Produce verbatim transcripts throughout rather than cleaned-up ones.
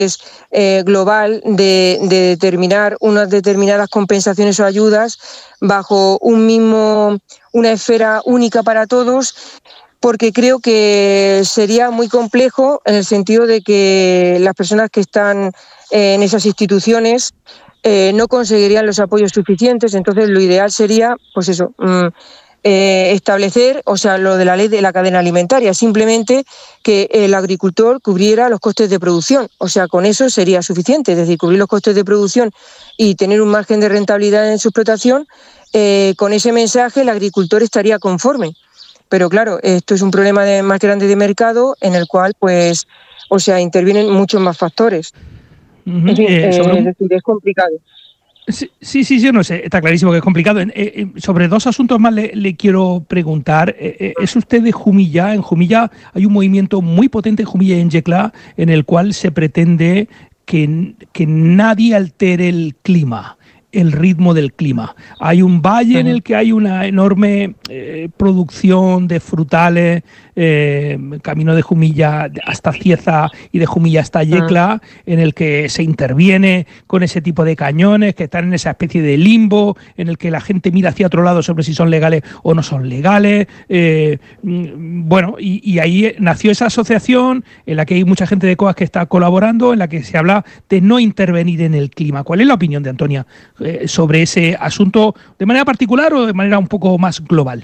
eh, global de, de determinar unas determinadas compensaciones o ayudas bajo un mismo, una esfera única para todos, porque creo que sería muy complejo en el sentido de que las personas que están eh, en esas instituciones eh, no conseguirían los apoyos suficientes. Entonces lo ideal sería, pues eso, mmm, eh, establecer, o sea, lo de la ley de la cadena alimentaria, simplemente que el agricultor cubriera los costes de producción, o sea, con eso sería suficiente, es decir, cubrir los costes de producción y tener un margen de rentabilidad en su explotación. Eh, con ese mensaje el agricultor estaría conforme. Pero claro, esto es un problema de, más grande de mercado en el cual, pues, o sea, intervienen muchos más factores. Uh-huh. En fin, eh, eh, sobre un... es decir, es complicado. Sí, sí, sí, sí, no sé, está clarísimo que es complicado. Eh, eh, sobre dos asuntos más le, le quiero preguntar. Eh, ¿Es usted de Jumilla? En Jumilla hay un movimiento muy potente en Jumilla y en Yecla en el cual se pretende que, que nadie altere el clima, el ritmo del clima. Hay un valle en el que hay una enorme eh, producción de frutales, eh, camino de Jumilla hasta Cieza y de Jumilla hasta Yecla, en el que se interviene con ese tipo de cañones que están en esa especie de limbo, en el que la gente mira hacia otro lado sobre si son legales o no son legales. Eh, bueno, y, y ahí nació esa asociación en la que hay mucha gente de COAS que está colaborando, en la que se habla de no intervenir en el clima. ¿Cuál es la opinión de Antonia eh, sobre ese asunto de manera particular o de manera un poco más global?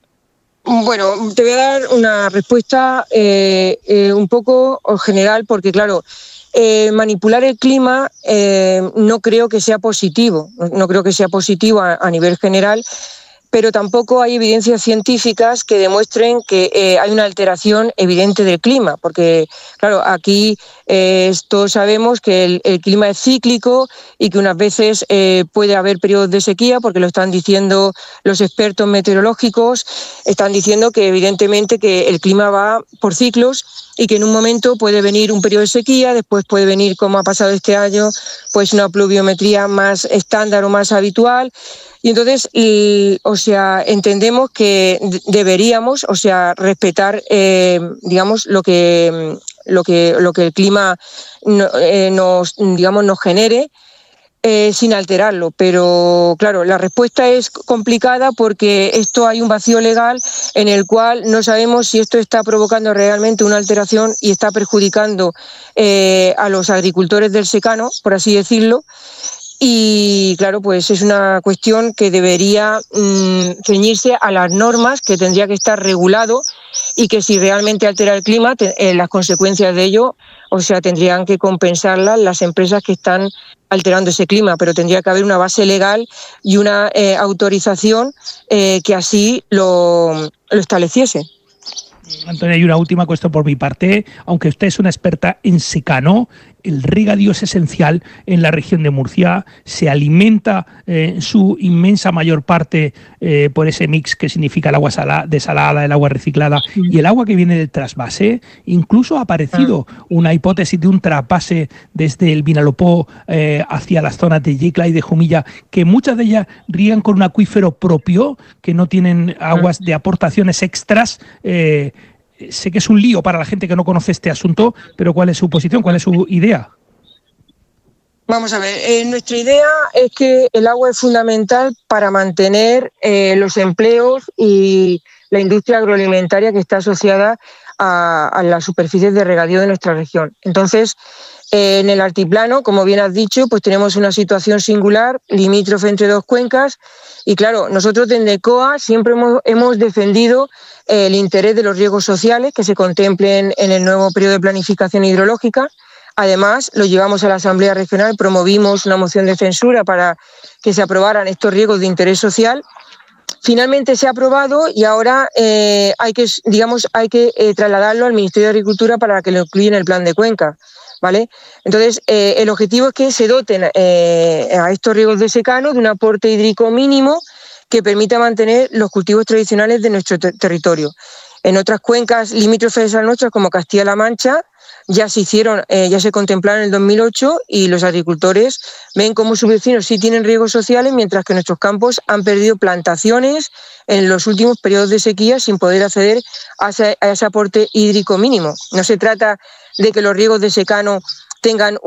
Bueno, te voy a dar una respuesta eh, eh, un poco general, porque claro, eh, manipular el clima eh, no creo que sea positivo, no creo que sea positivo a, a nivel general, pero tampoco hay evidencias científicas que demuestren que eh, hay una alteración evidente del clima, porque claro, aquí eh, todos sabemos que el, el clima es cíclico y que unas veces eh, puede haber periodos de sequía, porque lo están diciendo los expertos meteorológicos, están diciendo que evidentemente que el clima va por ciclos y que en un momento puede venir un periodo de sequía, después puede venir, como ha pasado este año, pues una pluviometría más estándar o más habitual. Y entonces, y, o sea, entendemos que deberíamos, o sea, respetar, eh, digamos, lo que, lo que, lo que el clima no, eh, nos, digamos, nos genere, eh, sin alterarlo. Pero, claro, la respuesta es complicada porque esto hay un vacío legal en el cual no sabemos si esto está provocando realmente una alteración y está perjudicando eh, a los agricultores del secano, por así decirlo. Y claro, pues es una cuestión que debería mmm, ceñirse a las normas, que tendría que estar regulado y que si realmente altera el clima, te, eh, las consecuencias de ello, o sea, tendrían que compensarlas las empresas que están alterando ese clima, pero tendría que haber una base legal y una eh, autorización eh, que así lo, lo estableciese. Antonia, hay una última cuestión por mi parte. Aunque usted es una experta en secano, el regadío es esencial en la región de Murcia. Se alimenta eh, en su inmensa mayor parte eh, por ese mix que significa el agua salada, desalada, el agua reciclada y el agua que viene del trasvase. Incluso ha aparecido una hipótesis de un trasvase desde el Vinalopó eh, hacia las zonas de Yecla y de Jumilla, que muchas de ellas riegan con un acuífero propio, que no tienen aguas de aportaciones extras. Eh, Sé que es un lío para la gente que no conoce este asunto, pero ¿cuál es su posición? ¿Cuál es su idea? Vamos a ver, eh, nuestra idea es que el agua es fundamental para mantener eh, los empleos y la industria agroalimentaria que está asociada a, a las superficies de regadío de nuestra región. Entonces, eh, en el altiplano, como bien has dicho, pues tenemos una situación singular, limítrofe entre dos cuencas, y claro, nosotros desde ECOA siempre hemos, hemos defendido el interés de los riegos sociales que se contemplen en el nuevo periodo de planificación hidrológica. Además, lo llevamos a la Asamblea Regional, promovimos una moción de censura para que se aprobaran estos riegos de interés social. Finalmente se ha aprobado y ahora eh, hay que, digamos, hay que eh, trasladarlo al Ministerio de Agricultura para que lo incluya en el plan de cuenca, ¿vale? Entonces, eh, el objetivo es que se doten eh, a estos riegos de secano de un aporte hídrico mínimo que permita mantener los cultivos tradicionales de nuestro ter- territorio. En otras cuencas limítrofes a nuestras, como Castilla-La Mancha, ya se hicieron, eh, ya se contemplaron en el dos mil ocho y los agricultores ven cómo sus vecinos sí tienen riegos sociales, mientras que nuestros campos han perdido plantaciones en los últimos periodos de sequía sin poder acceder a ese, a ese aporte hídrico mínimo. No se trata de que los riegos de secano tengan